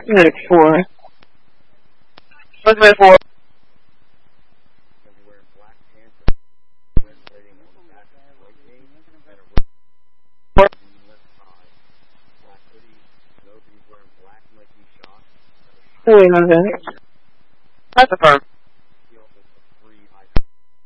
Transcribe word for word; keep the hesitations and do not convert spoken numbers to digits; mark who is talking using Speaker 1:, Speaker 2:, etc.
Speaker 1: Like four. What's my four? Wait, okay. That's a firm.